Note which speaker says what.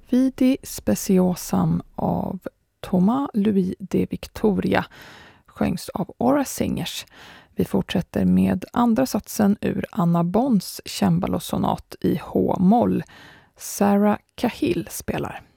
Speaker 1: Vidi Speciosam av Thomas Louis de Victoria sjöngs av Aura Singers. Vi fortsätter med andra satsen ur Anna Bonds cembalosonat i H-moll. Sarah Cahill spelar.